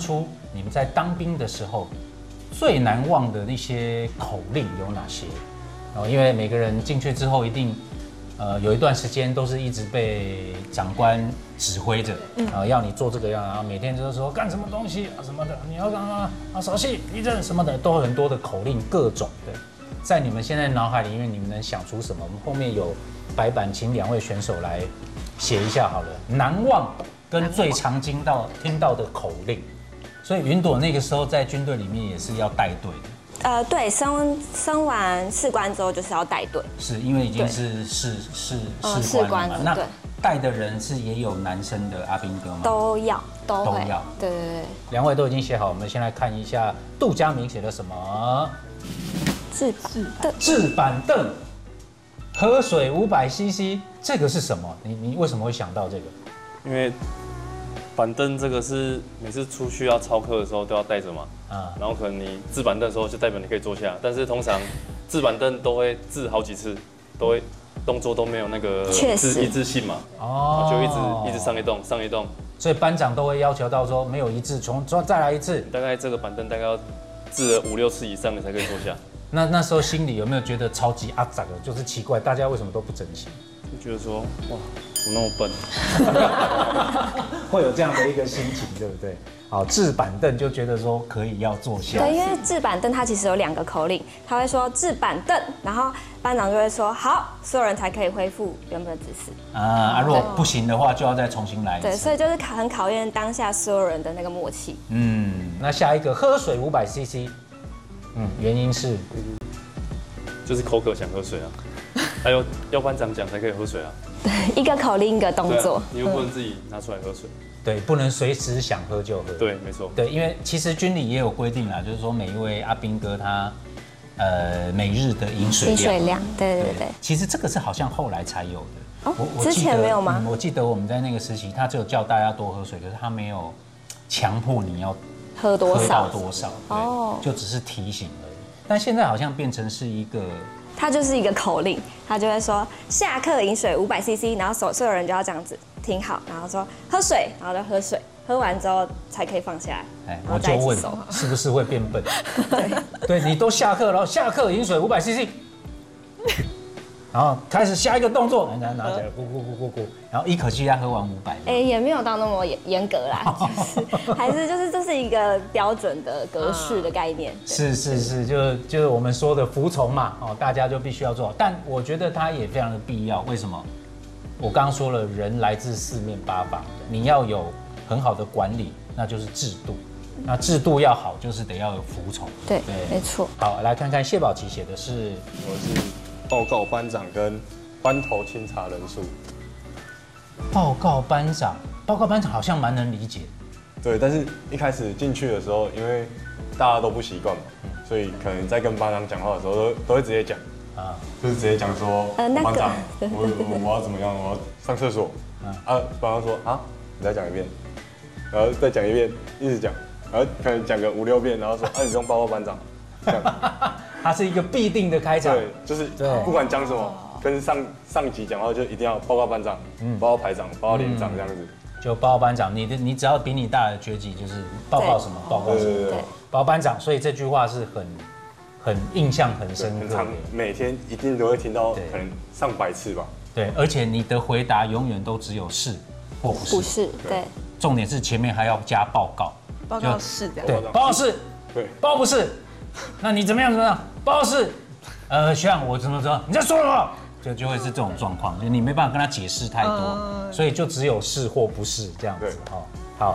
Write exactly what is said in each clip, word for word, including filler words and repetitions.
出你们在当兵的时候最难忘的那些口令有哪些？哦，因为每个人进去之后一定，呃，有一段时间都是一直被长官指挥着，啊、呃，要你做这个样，然后每天就是说干什么东西啊什么的，你要干嘛啊，扫兴、地震什么的，都有很多的口令，各种的，在你们现在脑海里面，你们能想出什么？我们后面有白板，请两位选手来写一下好了，难忘跟最常听到听到的口令。所以云朵那个时候在军队里面也是要带队的。 呃，对，升升完士官之后就是要带队， 是因为已经是士士呃士官了嘛？那对带的人是也有男生的阿兵哥吗？ 都要都会都要。 对对对。 两位都已经写好，我们先来看一下杜佳明写的什么？ 制板制板凳，喝水五百 C C， 这个是什么？你你为什么会想到这个？ 因为板凳这个是每次出去要操课的时候都要带着嘛，啊，然后可能你制板凳的时候就代表你可以坐下，但是通常制板凳都会制好几次，都会动作都没有那个一致性嘛，哦，就一直一直上一动上一动， 所以班长都会要求到说没有一致，从再来一次， 大概这个板凳大概要制了五六次以上你才可以坐下。 那那时候心里有没有觉得超级阿杂的？就是奇怪，大家为什么都不珍惜？ 就觉得说哇，怎么那么笨？会有这样的一个心情，对不对？好，制板凳就觉得说可以要坐下。 对，因为制板凳它其实有两个口令，他会说制板凳，然后班长就会说好，所有人才可以恢复原本的姿势。 啊啊，如果不行的话，就要再重新来一次。 对，所以就是很考验当下所有人的那个默契。 嗯，那下一个喝水五百 C C， 嗯，原因是就是口渴想喝水啊，还有要班长讲才可以喝水啊。 对，一个口令一个动作， 啊、你又不能自己拿出来喝水。 对，不能随时想喝就喝。 对，没错。 对，因为其实军里也有规定啦，就是说每一位阿兵哥他，呃，每日的饮水量。饮水量，对对对。 其实这个是好像后来才有的。 哦，之前没有吗、 嗯？我记得我们在那个时期，他只有叫大家多喝水，可是他没有强迫你要喝多少， 喝到多少。哦，就只是提醒而已。但现在好像变成是一个。 它就是一个口令，他就会说下课饮水五百 C C， 然后所所有人就要这样子听好，然后说喝水，然后就喝水，喝完之后才可以放下来。哎， 我就问，是不是会变笨？对，对你都下课，然后下课饮水五百 C C， 然后开始下一个动作，人家拿起来咕咕咕咕咕，然后一口气要喝完五百。 哎，也没有到那么严严格啦，就是还是就是这是一个标准的格式的概念。 是是是，就就是我们说的服从嘛，哦，大家就必须要做。但我觉得它也非常的必要，为什么？我刚刚说了，人来自四面八方，你要有很好的管理，那就是制度。那制度要好，就是得要有服从。 对，没错。 好，来看看谢宝琪写的是， 我是报告班长跟班头清查人数。 报告班长，报告班长好像蛮能理解。 对，但是一开始进去的时候，因为大家都不习惯嘛，所以可能在跟班长讲话的时候都都会直接讲啊，就是直接讲说，呃那個、班长，我我我要怎么样，我要上厕所。啊，班长说啊，你再讲一遍，然后再讲一遍，一直讲，然后可能讲个五六遍，然后说啊，你不用报告班长，这样。 它是一个必定的开场， 对，就是不管讲什么，跟上上级讲话就一定要报告班长，嗯，报告排长，报告连长这样子。 就报告班长，你的你只要比你大的阶级，就是报告什么报告什么，报告班长。所以这句话是很很印象很深刻的， 每天一定都会听到，可能上百次吧。 对，而且你的回答永远都只有是或不是。 不是，对。 重点是前面还要加报告， 报告是这样。 对，报告是， 对， 报告不是。那你怎么样？怎么样？报告是，呃，学长，我怎么着？你在说什么？就就会是这种状况，就你没办法跟他解释太多，嗯、所以就只有是或不是这样子。哦，好。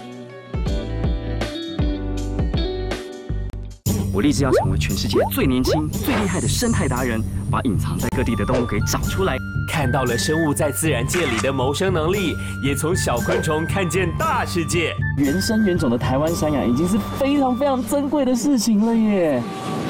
我立志要成为全世界最年轻、最厉害的生态达人，把隐藏在各地的动物给找出来。 看到了生物在自然界里的谋生能力，也从小昆虫看见大世界。 原生原种的台湾山羊已经是非常非常珍贵的事情了耶。